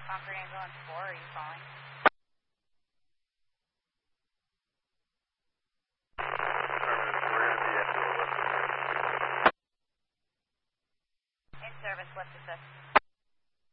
Concord Ambulance 4, are you calling? In service, lift assist.